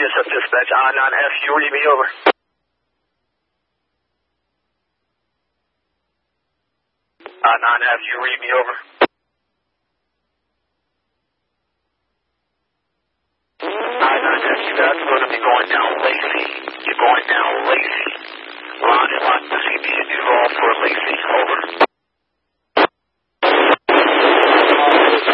GSF dispatch, I9F, you read me over. I9F, you read me over. I9F, you guys are going to be going down